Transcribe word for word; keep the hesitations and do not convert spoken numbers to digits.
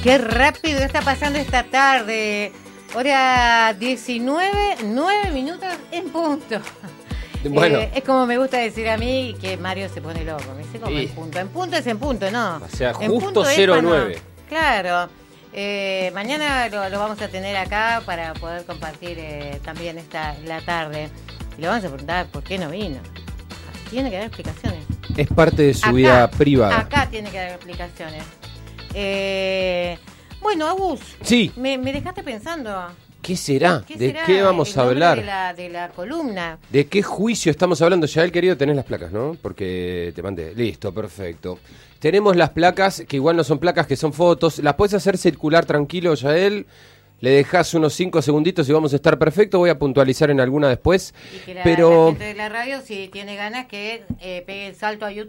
Qué rápido está pasando esta tarde. Hora diecinueve, nueve minutos en punto. Bueno. Eh, es como me gusta decir a mí que Mario se pone loco. Me dice como Sí. en punto. En punto es en punto, ¿no? O sea, En justo punto es cero cuando- nueve. Claro. Eh, mañana lo, lo vamos a tener acá para poder compartir eh, también esta la tarde. Y le vamos a preguntar por qué no vino. Tiene que dar explicaciones. Es parte de su Acá, vida privada. Acá tiene que dar explicaciones. Eh, bueno, Agus, Sí. me, me dejaste pensando. ¿Qué será? ¿Qué ¿De será qué vamos el a nombre hablar? De la, de la columna. ¿De qué juicio estamos hablando? Yael, querido, tenés las placas, ¿no? Porque te mandé. Listo, perfecto. Tenemos las placas, que igual no son placas, que son fotos. Las puedes hacer circular tranquilo, Yael. Le dejás unos cinco segunditos y vamos a estar perfecto. Voy a puntualizar en alguna después. Y que la, Pero la gente de la radio, si tiene ganas, que eh, pegue el salto a YouTube